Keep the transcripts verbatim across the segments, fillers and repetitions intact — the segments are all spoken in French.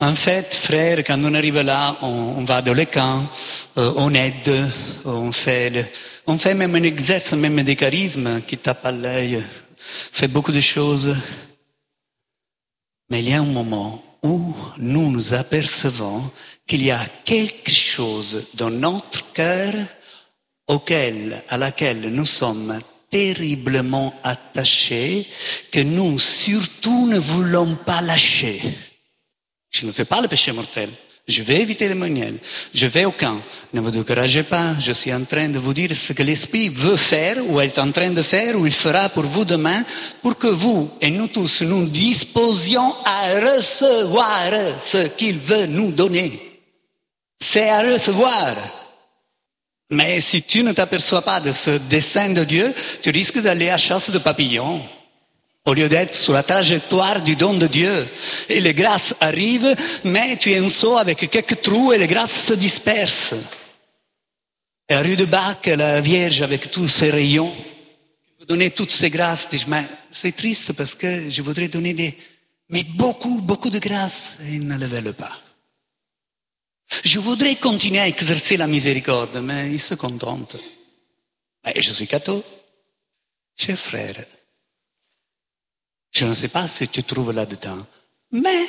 En fait, frère, quand on arrive là, on, on va dans les camps, euh, on aide, on fait, le, on fait même un exercice, même des charismes qui tapent à l'œil, fait beaucoup de choses. Mais il y a un moment où nous nous apercevons qu'il y a quelque chose dans notre cœur auquel, à laquelle nous sommes terriblement attachés, que nous surtout ne voulons pas lâcher. Je ne fais pas le péché mortel. Je vais éviter le moniel. Je vais au camp. Ne vous découragez pas. Je suis en train de vous dire ce que l'Esprit veut faire, ou est en train de faire, ou il fera pour vous demain, pour que vous et nous tous nous disposions à recevoir ce qu'il veut nous donner. C'est à recevoir. Mais si tu ne t'aperçois pas de ce dessein de Dieu, tu risques d'aller à chasse de papillons, au lieu d'être sur la trajectoire du don de Dieu. Et les grâces arrivent, mais tu es un seau avec quelques trous et les grâces se dispersent. Et à rue de Bac, la Vierge avec tous ses rayons, qui veut donner toutes ses grâces, dit, mais c'est triste parce que je voudrais donner des, mais beaucoup, beaucoup de grâces, et ils ne le veulent pas. Je voudrais continuer à exercer la miséricorde, mais ils se contentent. Et je suis catho. Cher frère, je ne sais pas si tu trouves là-dedans, mais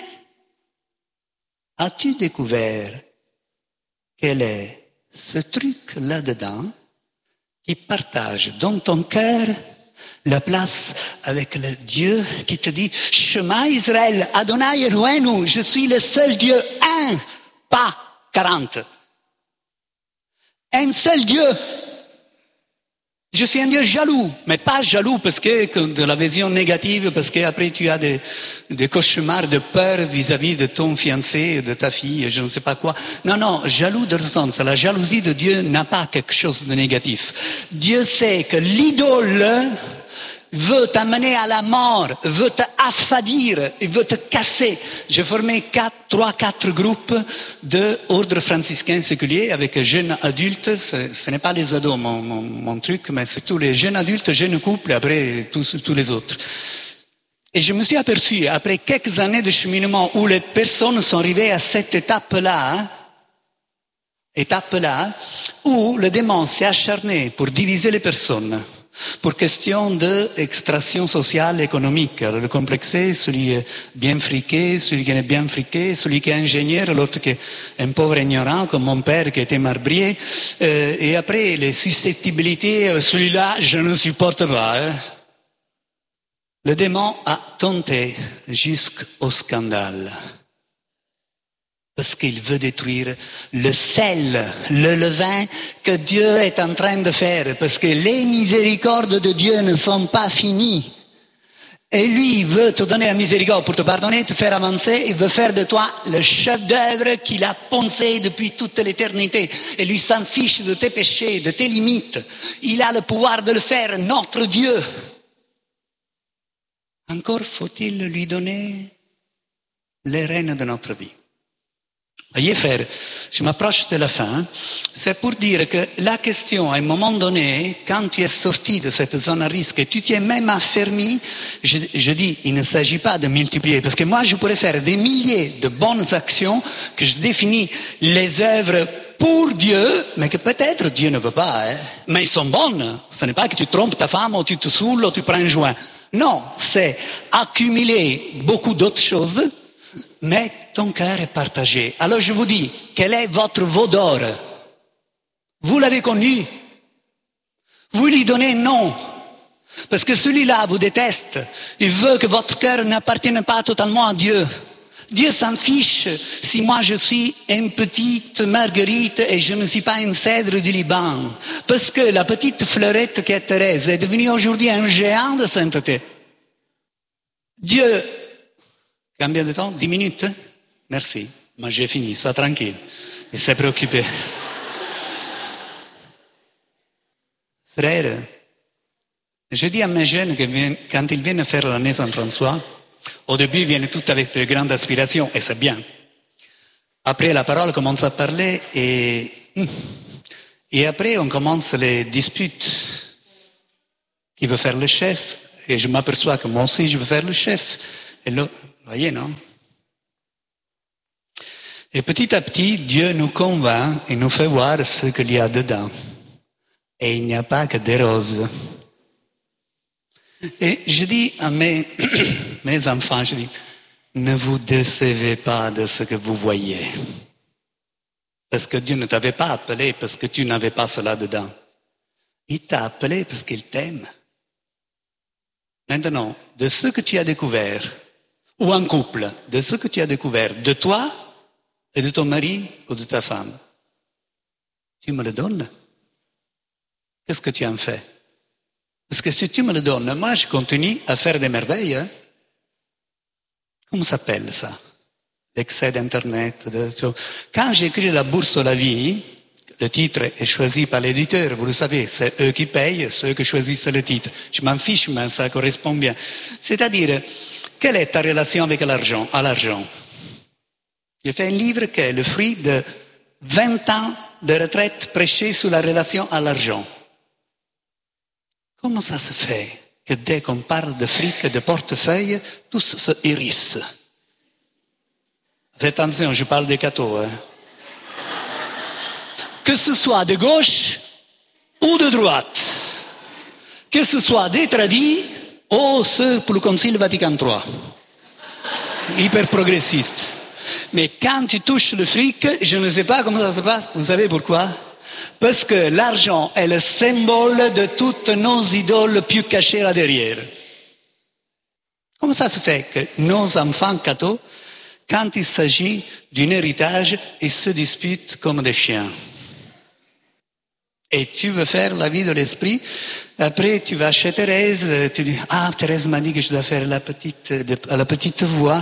as-tu découvert quel est ce truc là-dedans qui partage dans ton cœur la place avec le Dieu qui te dit « Shema Israël, Adonai Eloheinu, je suis le seul Dieu, un, pas quarante. Un seul Dieu. Je suis un Dieu jaloux, mais pas jaloux parce que de la vision négative, parce qu'après tu as des, des cauchemars de peur vis-à-vis de ton fiancé, de ta fille, je ne sais pas quoi. Non, non, jaloux de sens. La jalousie de Dieu n'a pas quelque chose de négatif. Dieu sait que l'idole veut t'amener à la mort, veut t'affadir, veut te casser. J'ai formé quatre, trois, quatre groupes de ordre franciscain séculier avec jeunes adultes. Ce, ce n'est pas les ados, mon, mon, mon truc, mais c'est tous les jeunes adultes, jeunes couples, et après tous, tous les autres. Et je me suis aperçu, après quelques années de cheminement où les personnes sont arrivées à cette étape-là, étape-là, où le démon s'est acharné pour diviser les personnes. Pour question d'extraction sociale, économique. Alors, le complexé, celui bien friqué, celui qui est bien friqué, celui qui est ingénieur, l'autre qui est un pauvre ignorant, comme mon père qui était marbrier. Euh, et après, les susceptibilités, celui-là, je ne supporte pas. Hein. Le démon a tenté jusqu'au scandale. Parce qu'il veut détruire le sel, le levain que Dieu est en train de faire. Parce que les miséricordes de Dieu ne sont pas finies. Et lui, il veut te donner la miséricorde pour te pardonner, te faire avancer. Il veut faire de toi le chef d'œuvre qu'il a pensé depuis toute l'éternité. Et lui s'en fiche de tes péchés, de tes limites. Il a le pouvoir de le faire, notre Dieu. Encore faut-il lui donner les rênes de notre vie. Voyez frère, je m'approche de la fin, c'est pour dire que la question, à un moment donné, quand tu es sorti de cette zone à risque et tu t'es même affermi, je, je dis, il ne s'agit pas de multiplier, parce que moi je pourrais faire des milliers de bonnes actions que je définis les œuvres pour Dieu, mais que peut-être Dieu ne veut pas, hein. Mais ils sont bonnes. Ce n'est pas que tu trompes ta femme ou tu te saoules ou tu prends un joint. Non, c'est accumuler beaucoup d'autres choses, mais ton cœur est partagé. Alors je vous dis, quel est votre veau d'or? Vous l'avez connu? Vous lui donnez non. Parce que celui-là vous déteste. Il veut que votre cœur n'appartienne pas totalement à Dieu. Dieu s'en fiche si moi je suis une petite marguerite et je ne suis pas une cèdre du Liban. Parce que la petite fleurette qui est Thérèse est devenue aujourd'hui un géant de sainteté. Dieu, combien de temps? Dix minutes? Merci. Moi j'ai fini, sois tranquille. Il s'est préoccupé. Frère, je dis à mes jeunes que quand ils viennent faire l'année Saint-François, au début, ils viennent tous avec de grandes aspirations, et c'est bien. Après, la parole commence à parler, et, et après, on commence les disputes. Qui veut faire le chef? Et je m'aperçois que moi aussi, je veux faire le chef. Et là, vous voyez, non? Et petit à petit, Dieu nous convainc et nous fait voir ce qu'il y a dedans. Et il n'y a pas que des roses. Et je dis à mes, mes enfants, je dis, ne vous décevez pas de ce que vous voyez. Parce que Dieu ne t'avait pas appelé parce que tu n'avais pas cela dedans. Il t'a appelé parce qu'il t'aime. Maintenant, de ce que tu as découvert, ou en couple, de ce que tu as découvert de toi et de ton mari ou de ta femme, tu me le donnes. Qu'est-ce que tu en fais? Parce que si tu me le donnes, moi je continue à faire des merveilles. Hein? Comment s'appelle ça? L'excès d'Internet. De... Quand j'ai écrit La Bourse de la vie, le titre est choisi par l'éditeur, vous le savez, c'est eux qui payent, c'est eux qui choisissent le titre. Je m'en fiche, mais ça correspond bien. C'est-à-dire, quelle est ta relation avec l'argent, à l'argent? J'ai fait un livre qui est le fruit de vingt ans de retraite prêchée sur la relation à l'argent. Comment ça se fait que dès qu'on parle de fric et de portefeuille, tous se hérissent? Faites attention, je parle des cathos. Hein. Que ce soit de gauche ou de droite, que ce soit des tradis ou ceux pour le Concile Vatican trois, hyper progressistes. Mais quand tu touches le fric, je ne sais pas comment ça se passe, vous savez pourquoi? Parce que l'argent est le symbole de toutes nos idoles plus cachées là derrière. Comment ça se fait que nos enfants cathos, quand il s'agit d'un héritage, ils se disputent comme des chiens? Et tu veux faire la vie de l'esprit, après tu vas chez Thérèse, tu dis, ah, Thérèse m'a dit que je dois faire la petite, la petite voix.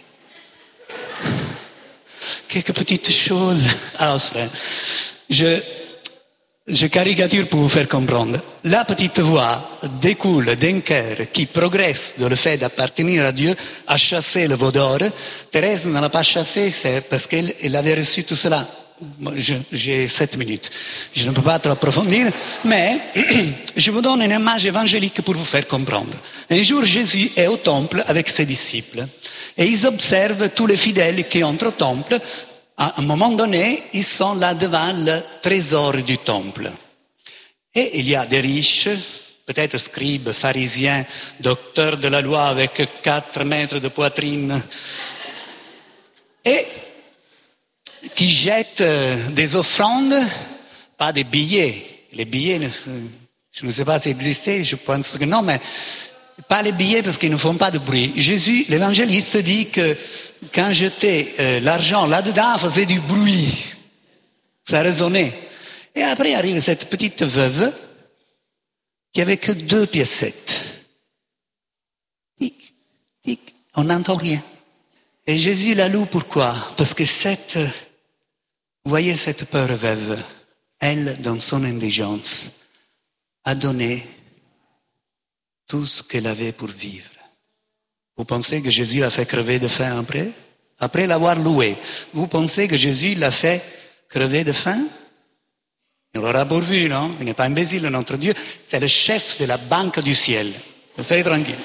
Quelques petites choses. Alors, frère, je, je caricature pour vous faire comprendre. La petite voix découle d'un cœur qui progresse dans le fait d'appartenir à Dieu, à chasser le veau d'or. Thérèse ne l'a pas chassé, c'est parce qu'elle elle avait reçu tout cela. Je, j'ai sept minutes. Je ne peux pas trop approfondir, mais je vous donne une image évangélique pour vous faire comprendre. Un jour, Jésus est au temple avec ses disciples et ils observent tous les fidèles qui entrent au temple. À un moment donné, ils sont là devant le trésor du temple. Et il y a des riches, peut-être scribes, pharisiens, docteurs de la loi avec quatre mètres de poitrine, et qui jettent des offrandes, pas des billets. Les billets, je ne sais pas s'ils existaient, je pense que non, mais pas les billets parce qu'ils ne font pas de bruit. Jésus, l'évangéliste, dit que quand jetait euh, l'argent là-dedans, faisait du bruit. Ça résonnait. Et après arrive cette petite veuve qui avait que deux piécettes. Tic, tic, on n'entend rien. Et Jésus la loue pourquoi? Parce que cette, vous voyez cette pauvre veuve, elle, dans son indigence, a donné tout ce qu'elle avait pour vivre. Vous pensez que Jésus l'a fait crever de faim après? Après l'avoir loué. Vous pensez que Jésus l'a fait crever de faim? Il l'aura pourvu, non? Il n'est pas imbécile, notre Dieu. C'est le chef de la banque du ciel. Soyez tranquille.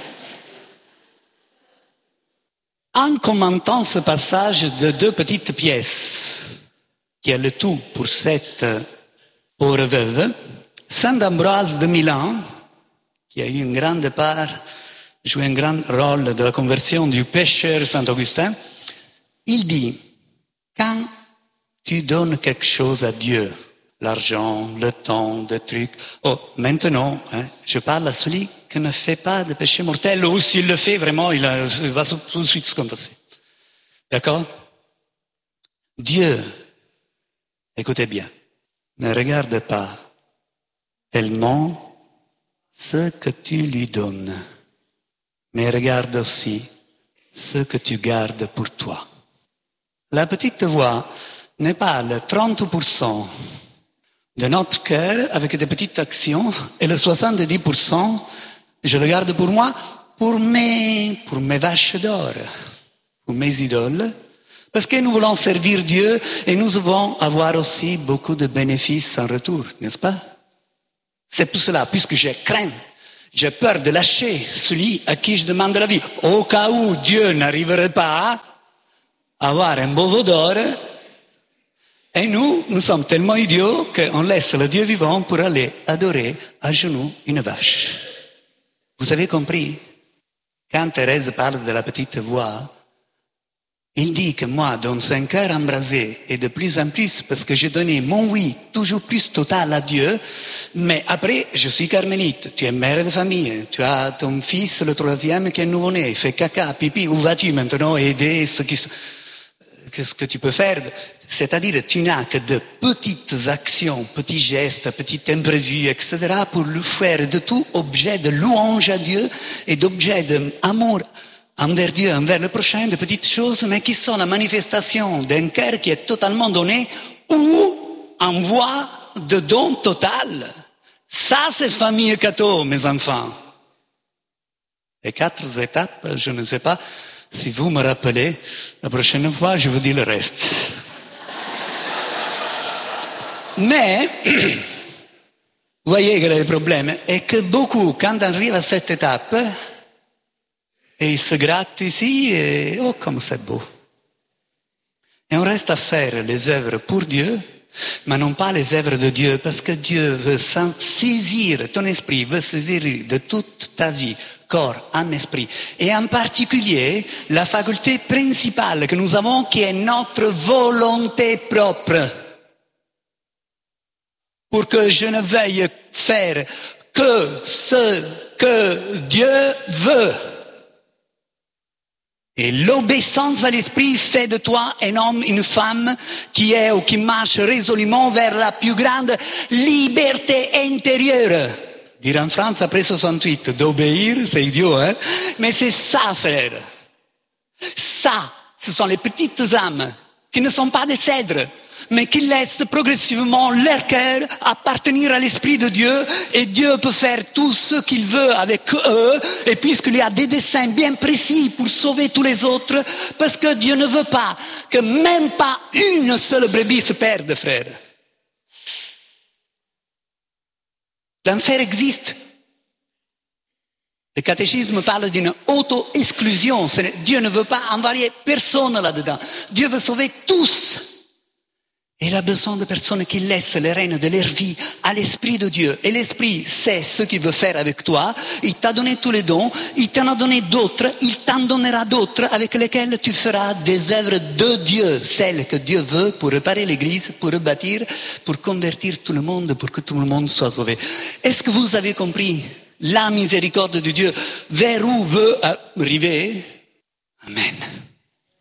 En commentant ce passage de deux petites pièces, qui est le tout pour cette pauvre veuve, Saint Ambroise de Milan, qui a eu une grande part, joué un grand rôle de la conversion du pécheur Saint-Augustin, il dit, quand tu donnes quelque chose à Dieu, l'argent, le temps, des trucs, oh, maintenant, hein, je parle à celui qui ne fait pas de péché mortel, ou s'il le fait, vraiment, il, a, il va tout de suite se confesser. D'accord? Dieu, écoutez bien, ne regarde pas tellement ce que tu lui donnes, mais regarde aussi ce que tu gardes pour toi. La petite voix n'est pas le trente pour cent de notre cœur avec des petites actions et le soixante-dix pour cent, je le garde pour moi, pour mes, pour mes vaches d'or, pour mes idoles, parce que nous voulons servir Dieu et nous devons avoir aussi beaucoup de bénéfices en retour, n'est-ce pas? C'est pour cela, puisque j'ai craint, j'ai peur de lâcher celui à qui je demande la vie, au cas où Dieu n'arriverait pas à avoir un beau veau d'or, Et nous, nous sommes tellement idiots qu'on laisse le Dieu vivant pour aller adorer à genoux une vache. Vous avez compris? Quand Thérèse parle de la petite voix, il dit que moi, dans un cœur embrasé, et de plus en plus, parce que j'ai donné mon oui toujours plus total à Dieu, mais après, je suis carmélite, tu es mère de famille, tu as ton fils, le troisième, qui est nouveau-né, il fait caca, pipi, où vas-tu maintenant aider ceux qui sont... Qu'est-ce que tu peux faire? C'est-à-dire, tu n'as que de petites actions, petits gestes, petits imprévus, et cetera, pour lui faire de tout objet de louange à Dieu et d'objet d'amour envers Dieu, envers le prochain, de petites choses, mais qui sont la manifestation d'un cœur qui est totalement donné ou en voie de don total. Ça, c'est famille catho, mes enfants. Les quatre étapes, je ne sais pas si vous me rappelez, la prochaine fois, je vous dis le reste. Mais, vous voyez que le problème est que beaucoup, quand on arrive à cette étape, et ils se grattent ici, et oh, comme c'est beau. Et on reste à faire les œuvres pour Dieu, mais non pas les œuvres de Dieu, parce que Dieu veut saisir, ton esprit veut saisir de toute ta vie, corps, âme, esprit. Et en particulier, la faculté principale que nous avons, qui est notre volonté propre. Pour que je ne veuille faire que ce que Dieu veut. Et l'obéissance à l'esprit fait de toi un homme, une femme qui est ou qui marche résolument vers la plus grande liberté intérieure. Dire en France après soixante-huit, d'obéir, c'est idiot, hein? Mais c'est ça, frère. Ça, ce sont les petites âmes qui ne sont pas des cèdres, mais qui laissent progressivement leur cœur appartenir à l'Esprit de Dieu, et Dieu peut faire tout ce qu'il veut avec eux, et puisqu'il y a des desseins bien précis pour sauver tous les autres, parce que Dieu ne veut pas que même pas une seule brebis se perde, frère. L'enfer existe. Le catéchisme parle d'une auto-exclusion. Dieu ne veut pas envoyer personne là-dedans. Dieu veut sauver tous. Et il a besoin de personnes qui laissent les rênes de leur vie à l'Esprit de Dieu. Et l'Esprit sait ce qu'il veut faire avec toi. Il t'a donné tous les dons. Il t'en a donné d'autres. Il t'en donnera d'autres avec lesquels tu feras des œuvres de Dieu. Celles que Dieu veut pour réparer l'Église, pour rebâtir, pour convertir tout le monde, pour que tout le monde soit sauvé. Est-ce que vous avez compris la miséricorde de Dieu vers où veut arriver? Amen.